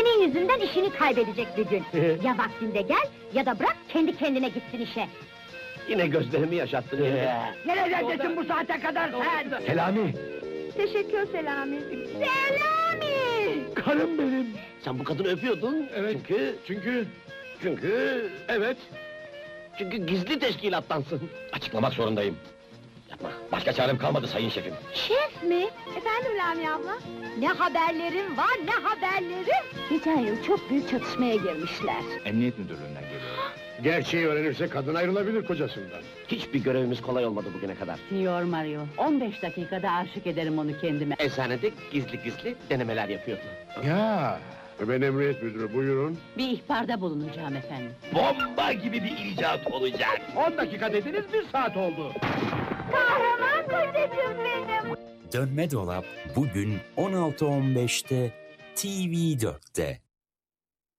Senin yüzünden işini kaybedecek bir gün. Ya vaktinde gel, ya da bırak kendi kendine gitsin işe. Yine gözlerimi yaşattın. Nerelerdesin bu saate kadar sen? Selami, Teşekkür Selami. Selami! karım benim. Sen bu kadını öpüyordun. Evet. Çünkü... Evet. Çünkü gizli teşkilattansın. Açıklamak zorundayım. Yapma. Başka çarem kalmadı sayın şefim. Şef mi? Efendim Lami abla? Ne haberlerim var, ne haberlerim? Geçen yıl çok büyük çatışmaya girmişler. Emniyet müdürlüğünden geliyor. Gerçeği öğrenirse kadın ayrılabilir kocasından. Hiçbir görevimiz kolay olmadı bugüne kadar. Signor Mario, 15 dakikada aşık ederim onu kendime. Eczanede gizli denemeler yapıyordu. Ya. Ben emniyet müdürü, buyurun. Bir ihbarda bulunacağım efendim. Bomba gibi bir icat olacak. 10 dakika dediniz, 1 saat oldu. Kahraman kocacığım benim! Dönme Dolap bugün 16.15'te TV4'te.